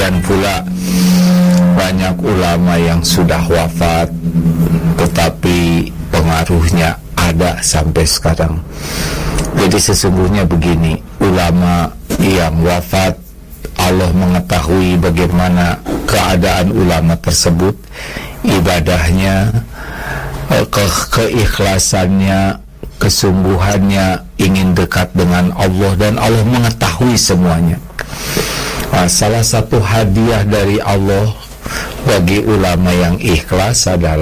Demikian pula banyak ulama yang sudah wafat, tetapi pengaruhnya ada sampai sekarang. Jadi sesungguhnya begini, ulama yang wafat, Allah mengetahui bagaimana keadaan ulama tersebut, ibadahnya, keikhlasannya, kesungguhannya ingin dekat dengan Allah, dan Allah mengetahui semuanya. Salah satu hadiah dari Allah bagi ulama yang ikhlas adalah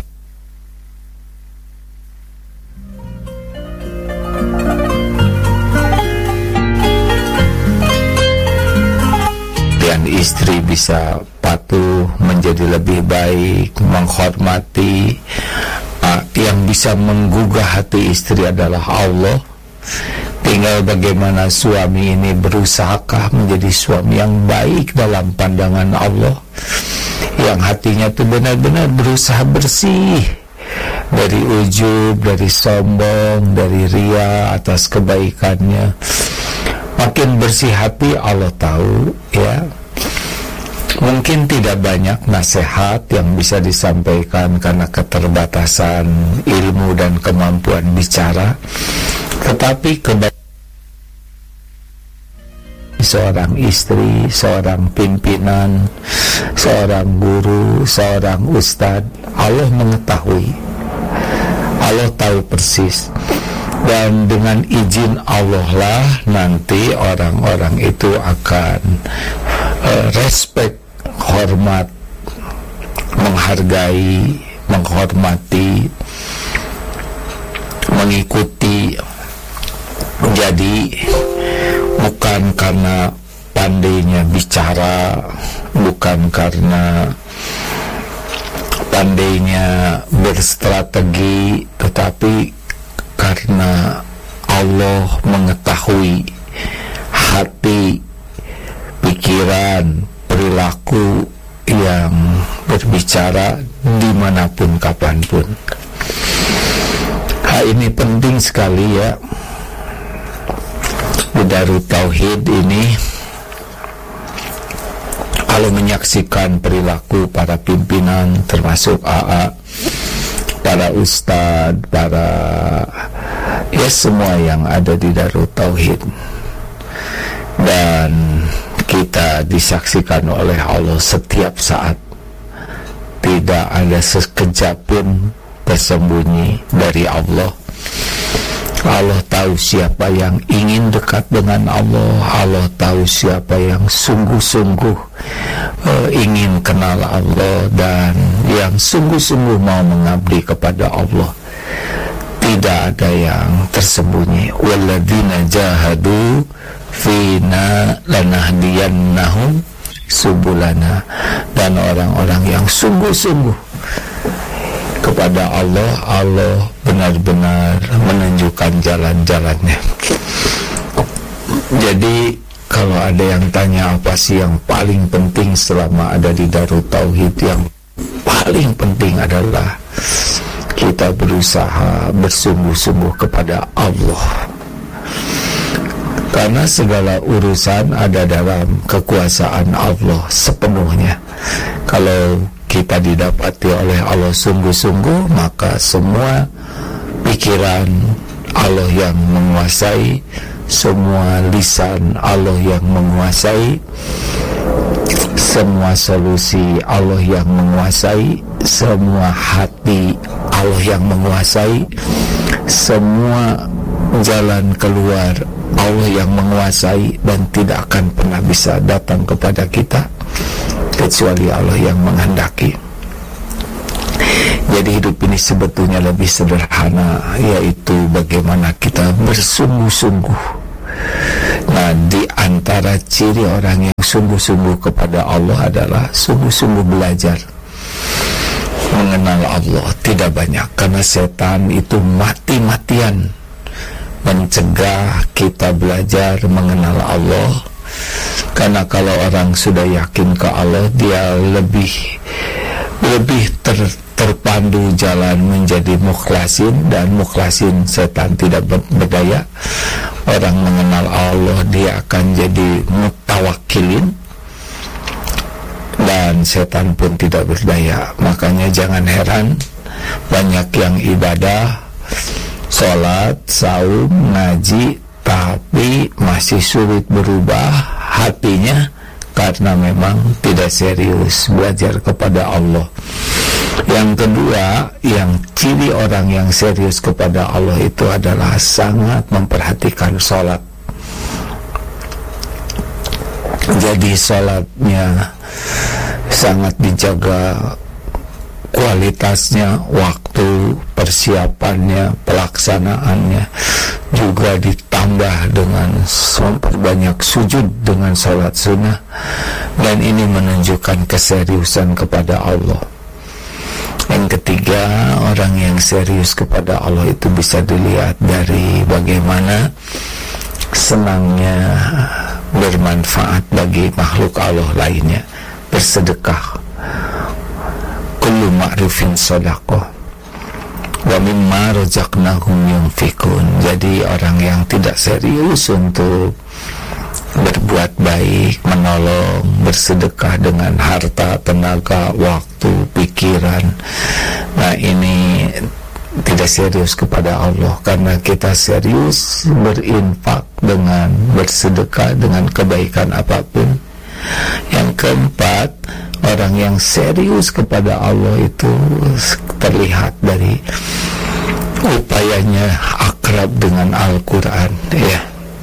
istri bisa patuh, menjadi lebih baik, menghormati. Yang bisa menggugah hati istri adalah Allah. Tinggal bagaimana suami ini berusahakah menjadi suami yang baik dalam pandangan Allah, yang hatinya itu benar-benar berusaha bersih dari ujub, dari sombong, dari ria atas kebaikannya. Makin bersih hati, Allah tahu, ya. Mungkin tidak banyak nasihat yang bisa disampaikan karena keterbatasan ilmu dan kemampuan bicara, tetapi seorang istri, seorang pimpinan, seorang guru, seorang ustadz, Allah mengetahui, Allah tahu persis. Dan dengan izin Allah lah nanti orang-orang itu akan respect, hormat, menghargai, menghormati, mengikuti. Jadi bukan karena pandainya bicara, bukan karena pandainya berstrategi, tetapi karena Allah mengetahui hati, pikiran, perilaku yang berbicara dimanapun, kapanpun. Hal ini penting sekali, ya. Di Darut Tauhid ini, kalau menyaksikan perilaku para pimpinan, termasuk AA, para ustadz, para semua yang ada di Darut Tauhid, dan kita disaksikan oleh Allah setiap saat, tidak ada sekejap pun tersembunyi dari Allah. Allah tahu siapa yang ingin dekat dengan Allah. Allah tahu siapa yang sungguh-sungguh ingin kenal Allah, dan yang sungguh-sungguh mau mengabdi kepada Allah. Tidak ada yang tersembunyi. Walladzina jahadu fina lanahdiyannahum subulana. Dan orang-orang yang sungguh-sungguh kepada Allah, Allah benar-benar menunjukkan jalan-jalannya. Jadi kalau ada yang tanya apa sih yang paling penting selama ada di Darut Tauhid, yang paling penting adalah kita berusaha bersungguh-sungguh kepada Allah, karena segala urusan ada dalam kekuasaan Allah sepenuhnya. Kalau kita didapati oleh Allah sungguh-sungguh, maka semua pikiran Allah yang menguasai, semua lisan Allah yang menguasai, semua solusi Allah yang menguasai, semua hati Allah yang menguasai, semua jalan keluar Allah yang menguasai, dan tidak akan pernah bisa datang kepada kita kecuali Allah yang menghendaki. Jadi hidup ini sebetulnya lebih sederhana, yaitu bagaimana kita bersungguh-sungguh. Nah, di antara ciri orang yang sungguh-sungguh kepada Allah adalah sungguh-sungguh belajar mengenal Allah. Tidak banyak, karena setan itu mati-matian mencegah kita belajar mengenal Allah. Karena kalau orang sudah yakin ke Allah, dia lebih terpandu jalan menjadi mukhlasin, dan mukhlasin setan tidak berdaya. Orang mengenal Allah, dia akan jadi mutawakkilin, dan setan pun tidak berdaya. Makanya jangan heran banyak yang ibadah, sholat, saum, ngaji, tapi masih sulit berubah hatinya karena memang tidak serius belajar kepada Allah. Yang kedua, yang ciri orang yang serius kepada Allah itu adalah sangat memperhatikan sholat. Jadi sholatnya sangat dijaga kualitasnya, waktu, persiapannya, pelaksanaannya, juga ditambah dengan memperbanyak sujud dengan sholat sunnah, dan ini menunjukkan keseriusan kepada Allah. Yang ketiga, orang yang serius kepada Allah itu bisa dilihat dari bagaimana senangnya bermanfaat bagi makhluk Allah lainnya, bersedekah. Kullu ma'rufin shadaqah wa mimma razaqnahum yunfikun. Jadi orang yang tidak serius untuk berbuat baik, menolong, bersedekah dengan harta, tenaga, waktu, pikiran, nah ini tidak serius kepada Allah, karena kita serius berinfak dengan bersedekah dengan kebaikan apapun. Yang keempat, orang yang serius kepada Allah itu terlihat dari upayanya akrab dengan Al-Quran, ya.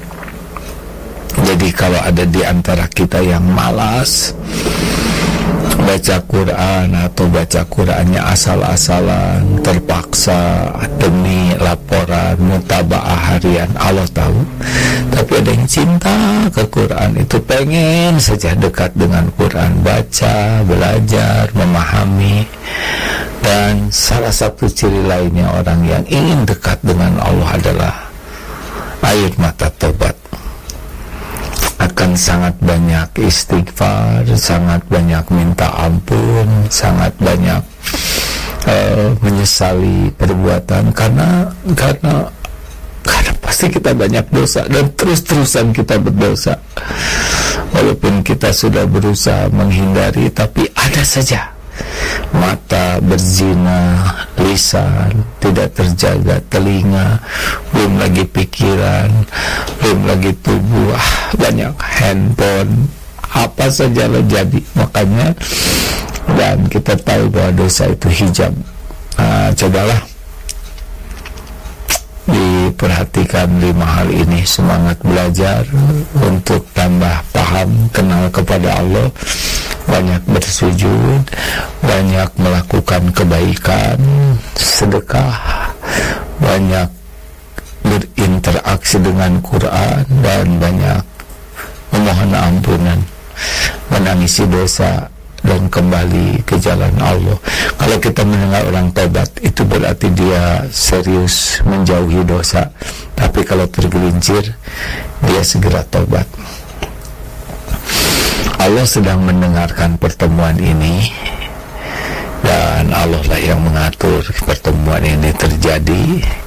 Jadi kalau ada di antara kita yang malas baca Quran atau baca Qurannya asal-asalan, terpaksa demi laporan mutabaah harian, Allah tahu. Tapi ada yang cinta ke Quran, itu pengen saja dekat dengan Quran, baca, belajar, memahami. Dan salah satu ciri lainnya orang yang ingin dekat dengan Allah adalah air mata tobat. Akan sangat banyak istighfar, sangat banyak minta ampun, sangat banyak menyesali perbuatan, karena pasti kita banyak dosa dan terus-terusan kita berdosa. Walaupun kita sudah berusaha menghindari, tapi ada saja mata berzina, lisan tidak terjaga, telinga, belum lagi pikiran, belum lagi tubuh, banyak handphone, apa saja lo jadi. Makanya, dan kita tahu bahwa dosa itu hijab. Cobalah diperhatikan 5 hal ini, semangat belajar untuk tambah paham, kenal kepada Allah, banyak bersujud, banyak melakukan kebaikan, sedekah, banyak berinteraksi dengan Quran, dan banyak memohon ampunan, menangisi dosa, dan kembali ke jalan Allah. Kalau kita mendengar orang tobat, itu berarti dia serius menjauhi dosa. Tapi kalau tergelincir, dia segera tobat. Allah sedang mendengarkan pertemuan ini, dan Allah lah yang mengatur pertemuan ini terjadi.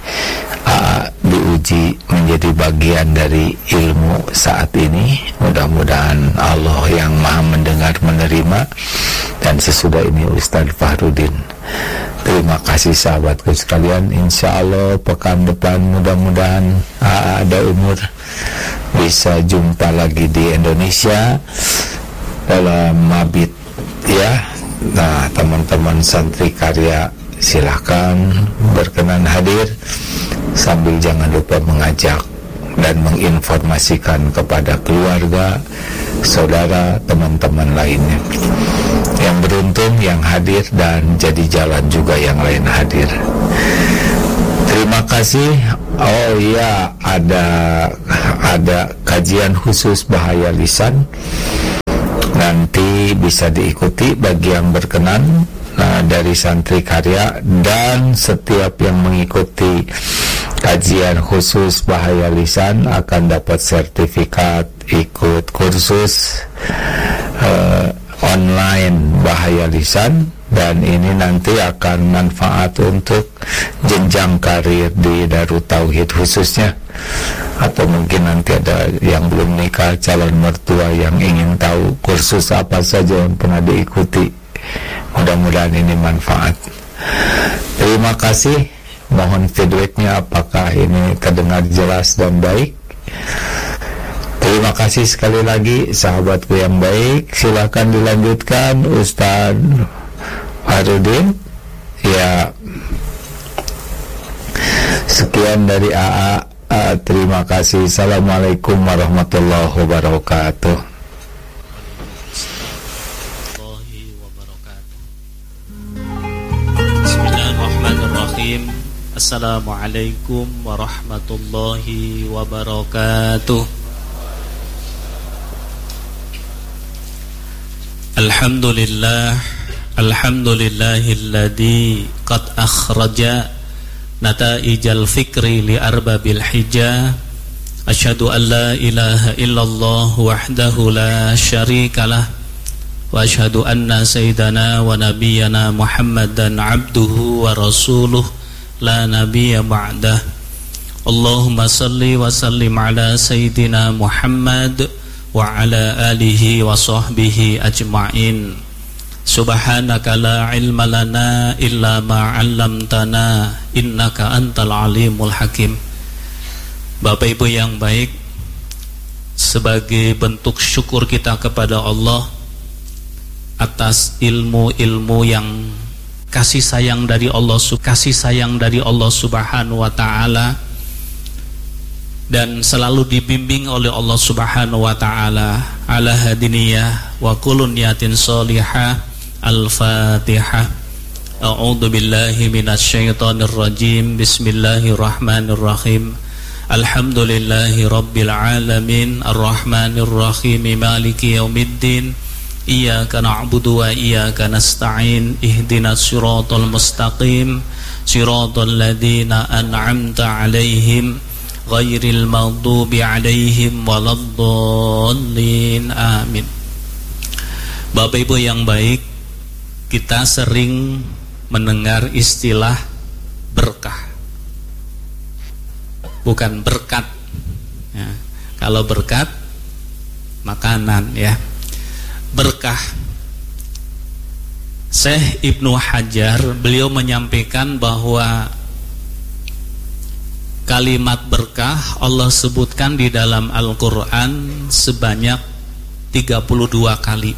Diuji menjadi bagian dari ilmu saat ini. Mudah-mudahan Allah yang maha mendengar menerima. Dan sesudah ini Ustaz Fahrudin. Terima kasih sahabatku sekalian. Insya Allah pekan depan mudah-mudahan ada umur bisa jumpa lagi di Indonesia dalam mabit, ya. Nah, teman-teman santri karya silakan berkenan hadir, sambil jangan lupa mengajak dan menginformasikan kepada keluarga, saudara, teman-teman lainnya. Yang beruntung yang hadir, dan jadi jalan juga yang lain hadir. Terima kasih. Oh iya, ada kajian khusus bahaya lisan. Nanti bisa diikuti bagi yang berkenan dari santri karya, dan setiap yang mengikuti kajian khusus bahaya lisan akan dapat sertifikat ikut kursus online bahaya lisan dan ini nanti akan manfaat untuk jenjang karir di Darut Tauhid khususnya, atau mungkin nanti ada yang belum nikah, calon mertua yang ingin tahu kursus apa saja yang pernah diikuti. Mudah-mudahan ini manfaat. Terima kasih. Mohon feedbacknya apakah ini terdengar jelas dan baik. Terima kasih sekali lagi sahabatku yang baik. Silakan dilanjutkan Ustaz Farudin. Ya, sekian dari AA. Terima kasih. Assalamualaikum warahmatullahi wabarakatuh. Bismillahirrahmanirrahim. Assalamualaikum warahmatullahi wabarakatuh. Alhamdulillah, alhamdulillahilladzi qad akhraja nataijal fikri li arbabil hijah. Asyhadu an la ilaha illallah wahdahu la syarikalah wa asyhadu anna sayyidana wa nabiyyana Muhammadan abduhu wa rasuluh la nabiyya ba'dah. Allahumma salli wa sallim ala sayyidina Muhammad wa ala alihi wa sahbihi ajma'in. Subhanaka la ilma lana illa ma 'allamtana innaka antal alimul hakim. Bapak Ibu yang baik, sebagai bentuk syukur kita kepada Allah atas ilmu-ilmu yang kasih sayang dari Allah Subhanahu wa taala, dan selalu dibimbing oleh Allah Subhanahu wa taala, ala hadiniyah wa kulun niyatin sholihah. Al-Fatihah. A'udzu billahi minasyaitonir rajim. Bismillahirrahmanirrahim. Alhamdulillahi rabbil alamin, arrahmanir rahim, maliki yaumiddin. Iyyaka na'budu wa iyyaka nasta'in. Ihdinas siratal mustaqim, siratal ladzina an'amta 'alaihim ghairil maghdubi 'alaihim waladdallin. Amin. Bapak Ibu yang baik, kita sering mendengar istilah berkah, bukan berkat ya. Kalau berkat makanan ya, berkah. Syekh Ibnu Hajar, beliau menyampaikan bahwa kalimat berkah Allah sebutkan di dalam Al-Quran sebanyak 32 kali.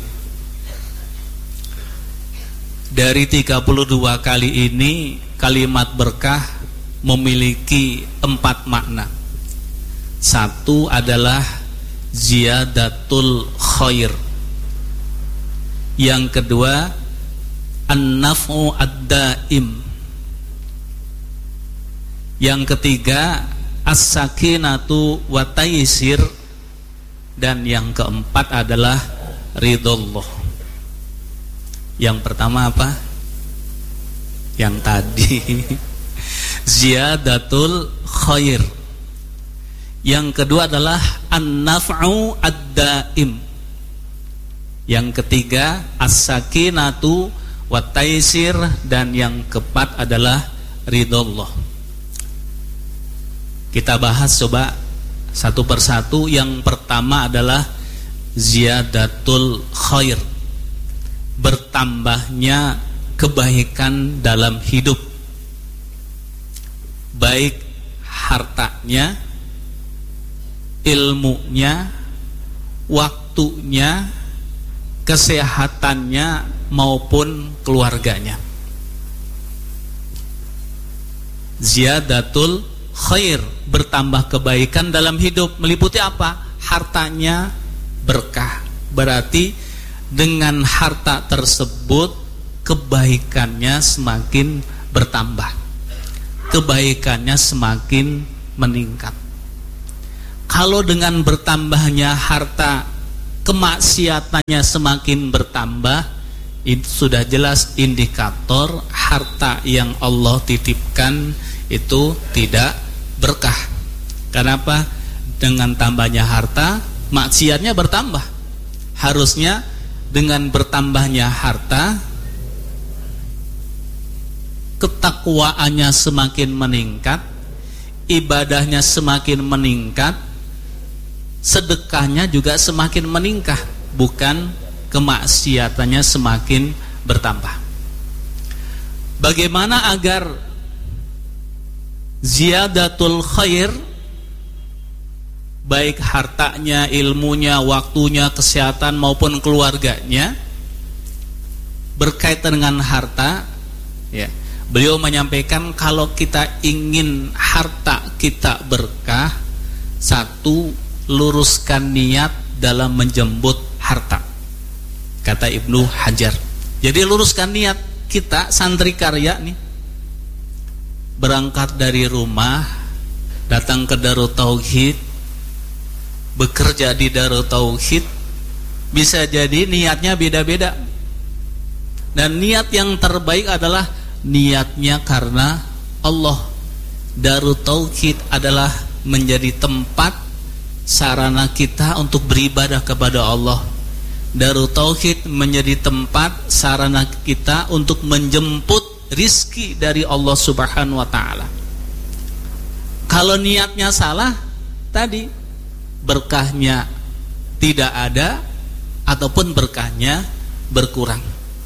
Dari 32 kali ini, kalimat berkah memiliki 4 makna. Satu adalah ziyadatul khair. Yang kedua, an-naf'u ad-daim. Yang ketiga, as-sakinatu wa taysir. Dan yang keempat adalah ridhollah. Yang pertama apa? Yang tadi ziyadatul khair. Yang kedua adalah an-naf'u ad-daim. Yang ketiga as-sakinatu wa taysir. Dan yang keempat adalah ridhollah. Kita bahas coba satu persatu. Yang pertama adalah ziyadatul khair, bertambahnya kebaikan dalam hidup, baik hartanya, ilmunya, waktunya, kesehatannya maupun keluarganya. Ziyadatul khair, bertambah kebaikan dalam hidup, meliputi apa? Hartanya berkah, berarti dengan harta tersebut kebaikannya semakin bertambah, kebaikannya semakin meningkat. Kalau dengan bertambahnya harta, kemaksiatannya semakin bertambah, itu sudah jelas indikator harta yang Allah titipkan itu tidak berkah. Kenapa? Dengan tambahnya harta, maksiatnya bertambah. Harusnya dengan bertambahnya harta, ketakwaannya semakin meningkat, ibadahnya semakin meningkat, sedekahnya juga semakin meningkat, bukan kemaksiatannya semakin bertambah. Bagaimana agar ziyadatul khair, baik hartanya, ilmunya, waktunya, kesehatan maupun keluarganya, berkaitan dengan harta, ya. Beliau menyampaikan kalau kita ingin harta kita berkah, satu, luruskan niat dalam menjemput harta, kata Ibnu Hajar. Jadi luruskan niat. Kita santri karya nih, berangkat dari rumah, datang ke Darut Tauhid, bekerja di Darut Tauhid, bisa jadi niatnya beda-beda. Dan niat yang terbaik adalah niatnya karena Allah. Darut Tauhid adalah menjadi tempat sarana kita untuk beribadah kepada Allah. Darut Tauhid menjadi tempat sarana kita untuk menjemput rizki dari Allah Subhanahu wa ta'ala. Kalau niatnya salah, tadi berkahnya tidak ada ataupun berkahnya berkurang.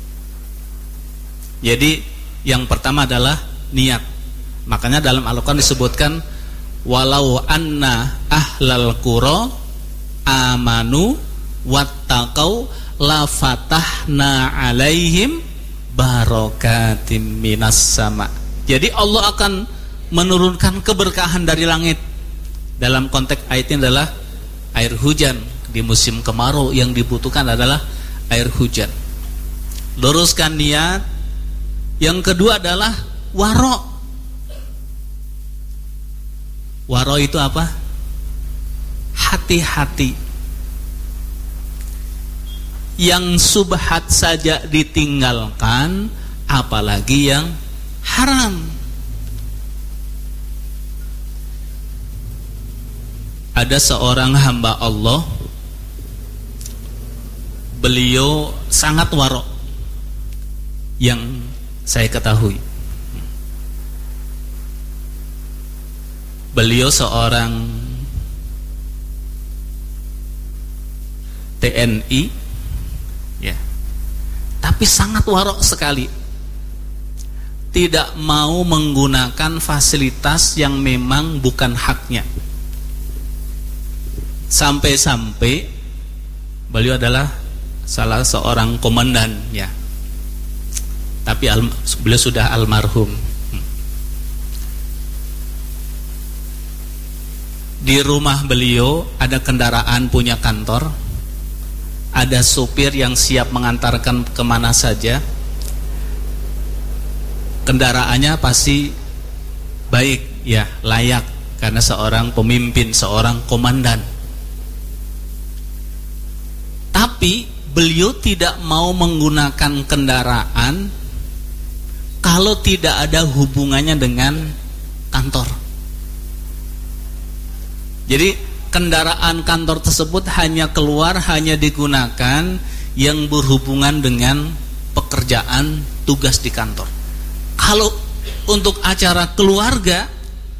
Jadi yang pertama adalah niat. Makanya dalam Al-Quran disebutkan, walau anna ahlal qura amanu wattaqau la fatahna alaihim barakatim minas sama. Jadi Allah akan menurunkan keberkahan dari langit. Dalam konteks ayat ini adalah air hujan. Di musim kemarau yang dibutuhkan adalah air hujan. Luruskan niat. Yang kedua adalah waro. Waro itu apa? Hati-hati. Yang subhat saja ditinggalkan, apalagi yang haram. Ada seorang hamba Allah, beliau sangat waro, yang saya ketahui. Beliau seorang TNI, ya, tapi sangat warok sekali. Tidak mau menggunakan fasilitas yang memang bukan haknya. Sampai-sampai beliau adalah salah seorang komandan, ya. Tapi beliau sudah almarhum. Di rumah beliau ada kendaraan punya kantor, ada supir yang siap mengantarkan kemana saja. Kendaraannya pasti baik, ya, layak, karena seorang pemimpin, seorang komandan. Tapi beliau tidak mau menggunakan kendaraan kalau tidak ada hubungannya dengan kantor. Jadi kendaraan kantor tersebut hanya keluar, hanya digunakan yang berhubungan dengan pekerjaan tugas di kantor. Kalau untuk acara keluarga,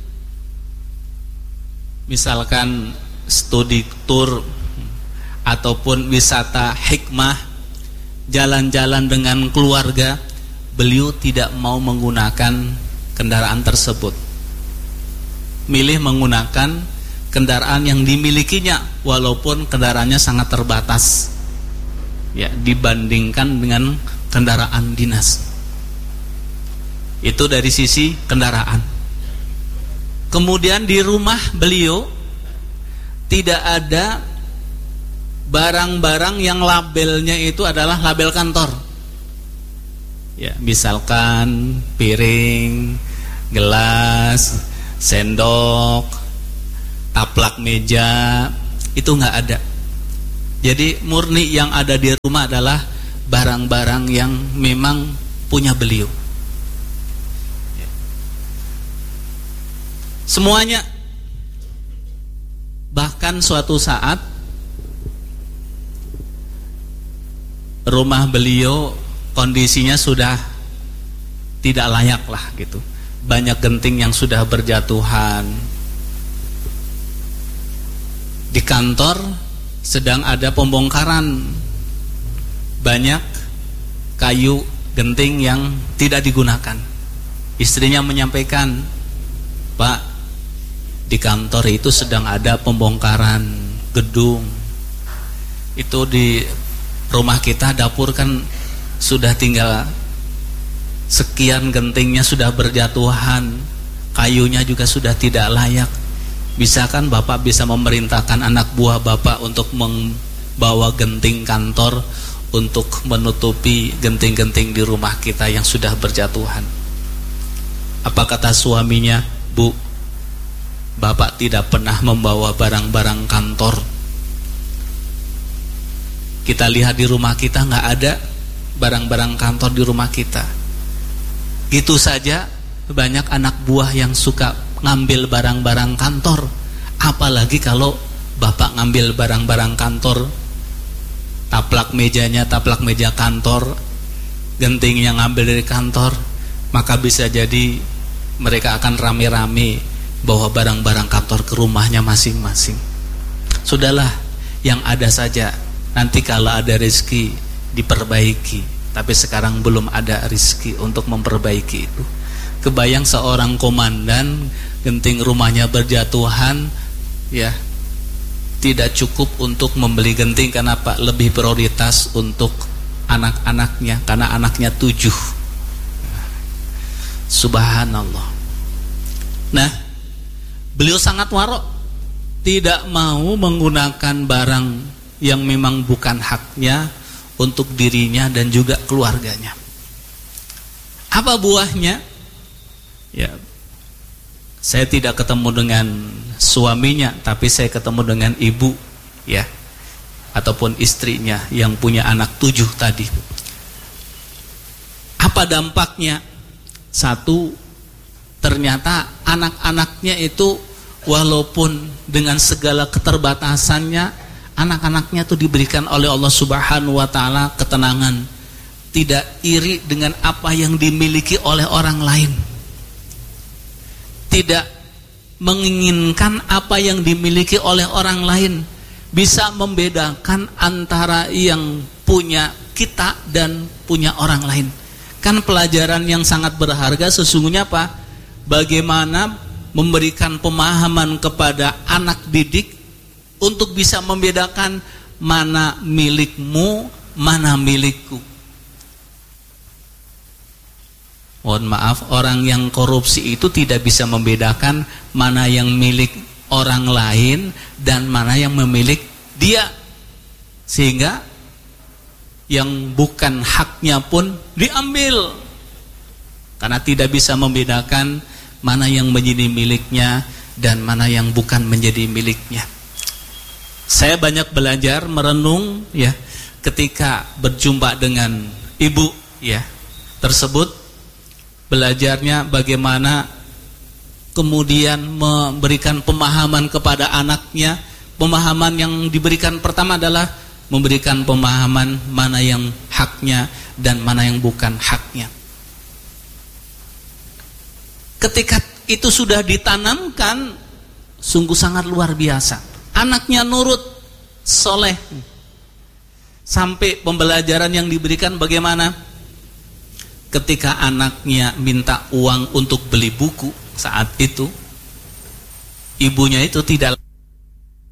misalkan studi tour ataupun wisata hikmah, jalan-jalan dengan keluarga, beliau tidak mau menggunakan kendaraan tersebut. Milih menggunakan kendaraan yang dimilikinya, walaupun kendaraannya sangat terbatas, ya, dibandingkan dengan kendaraan dinas. Itu dari sisi kendaraan. Kemudian di rumah beliau tidak ada barang-barang yang labelnya itu adalah label kantor, ya, misalkan piring, gelas, sendok, taplak meja, itu nggak ada. Jadi murni yang ada di rumah adalah barang-barang yang memang punya beliau. Semuanya. Bahkan suatu saat rumah beliau kondisinya sudah tidak layak lah gitu. Banyak genting yang sudah berjatuhan. Di kantor sedang ada pembongkaran, banyak kayu genting yang tidak digunakan. Istrinya menyampaikan, "Pak, di kantor itu sedang ada pembongkaran gedung. Itu di rumah kita, dapur kan sudah tinggal sekian gentingnya sudah berjatuhan, kayunya juga sudah tidak layak. Bisa kan Bapak bisa memerintahkan anak buah Bapak untuk membawa genting kantor untuk menutupi genting-genting di rumah kita yang sudah berjatuhan?" Apa kata suaminya? "Bu, Bapak tidak pernah membawa barang-barang kantor. Kita lihat di rumah kita nggak ada barang-barang kantor di rumah kita. Gitu saja banyak anak buah yang suka ngambil barang-barang kantor. Apalagi kalau Bapak ngambil barang-barang kantor, taplak mejanya, taplak meja kantor, genting yang ngambil dari kantor, maka bisa jadi mereka akan rame-rame bawa barang-barang kantor ke rumahnya masing-masing. Sudahlah, yang ada saja. Nanti kalau ada rezeki diperbaiki. Tapi sekarang belum ada rezeki untuk memperbaiki itu." Kebayang seorang komandan, genting rumahnya berjatuhan, ya, tidak cukup untuk membeli genting. Karena Pak, lebih prioritas untuk anak-anaknya, karena anaknya 7. Subhanallah. Nah, beliau sangat warok, tidak mau menggunakan barang yang memang bukan haknya untuk dirinya dan juga keluarganya. Apa buahnya? Ya, saya tidak ketemu dengan suaminya, tapi saya ketemu dengan ibu, ya, ataupun istrinya yang punya anak 7 tadi. Apa dampaknya? Satu, ternyata anak-anaknya itu walaupun dengan segala keterbatasannya, anak-anaknya itu diberikan oleh Allah Subhanahu wa taala ketenangan, tidak iri dengan apa yang dimiliki oleh orang lain, tidak menginginkan apa yang dimiliki oleh orang lain, bisa membedakan antara yang punya kita dan punya orang lain. Kan pelajaran yang sangat berharga sesungguhnya apa? Bagaimana memberikan pemahaman kepada anak didik untuk bisa membedakan mana milikmu, mana milikku. Mohon maaf, orang yang korupsi itu tidak bisa membedakan mana yang milik orang lain dan mana yang memilik dia, sehingga yang bukan haknya pun diambil karena tidak bisa membedakan mana yang menjadi miliknya dan mana yang bukan menjadi miliknya. Saya banyak belajar merenung, ya, ketika berjumpa dengan ibu, ya, tersebut. Belajarnya bagaimana kemudian memberikan pemahaman kepada anaknya. Pemahaman yang diberikan pertama adalah memberikan pemahaman mana yang haknya dan mana yang bukan haknya. Ketika itu sudah ditanamkan, sungguh sangat luar biasa. Anaknya nurut, soleh. Sampai pembelajaran yang diberikan bagaimana? Ketika anaknya minta uang untuk beli buku saat itu, ibunya itu tidak